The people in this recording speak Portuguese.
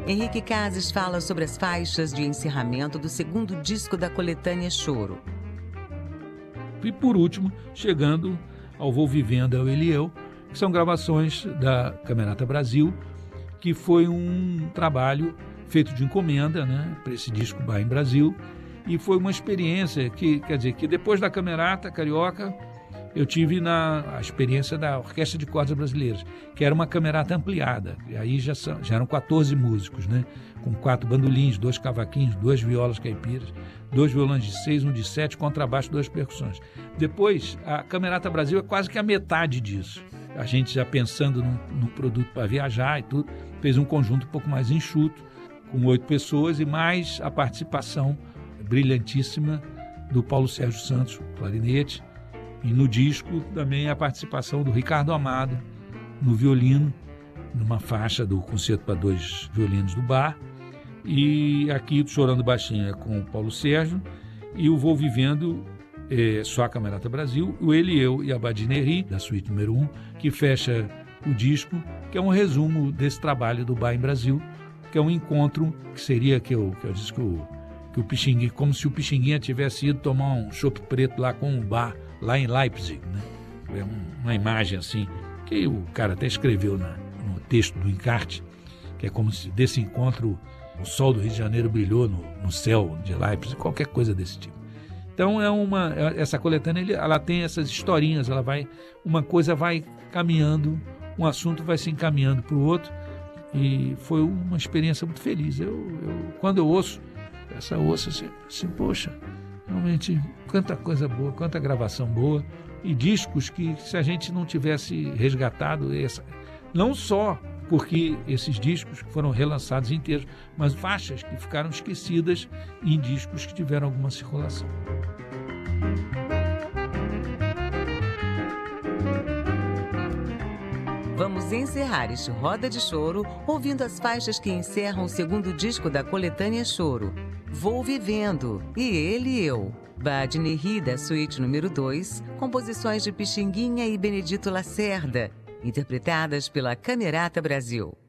Henrique Cases fala sobre as faixas de encerramento do segundo disco da coletânea Choro. E por último, chegando ao Vou Vivendo, ao Ele e Eu, que são gravações da Camerata Brasil, que foi um trabalho feito de encomenda, né, para esse disco Bar em Brasil, e foi uma experiência que, quer dizer, que depois da Camerata Carioca, eu tive a experiência da Orquestra de Cordas Brasileiras, que era uma camerata ampliada, e aí já eram 14 músicos, né, com 4 bandolins, 2 cavaquinhos, 2 violas caipiras, 2 violões de 6, um de 7, contrabaixo, 2 percussões. Depois, a Camerata Brasil é quase que a metade disso. A gente já pensando num produto para viajar e tudo, fez um conjunto um pouco mais enxuto, com 8 pessoas e mais a participação brilhantíssima do Paulo Sérgio Santos, clarinete, e no disco também a participação do Ricardo Amado no violino, numa faixa do Concerto para 2 violinos do Bar, e aqui Chorando Baixinho é com o Paulo Sérgio, e o Vou Vivendo só a Camerata Brasil, o Ele e Eu e a Badineri, da suíte número 1, que fecha o disco, que é um resumo desse trabalho do Bar em Brasil, que é um encontro que seria que eu disse que o Pixinguinha, como se o Pixinguinha tivesse ido tomar um chopp preto lá com um bar lá em Leipzig, né? É uma imagem assim, que o cara até escreveu no texto do encarte, que é como se desse encontro o sol do Rio de Janeiro brilhou no céu de Leipzig, qualquer coisa desse tipo. Então essa coletânea, ela tem essas historinhas, uma coisa vai caminhando, um assunto vai se encaminhando para o outro, e foi uma experiência muito feliz. Quando eu ouço assim, poxa, realmente, quanta coisa boa, quanta gravação boa, e discos que, se a gente não tivesse resgatado, não só porque esses discos foram relançados inteiros, mas faixas que ficaram esquecidas em discos que tiveram alguma circulação. Vamos encerrar este Roda de Choro ouvindo as faixas que encerram o segundo disco da coletânea Choro. Vou Vivendo e Ele e Eu. Badineri, da suíte número 2, composições de Pixinguinha e Benedito Lacerda, interpretadas pela Camerata Brasil.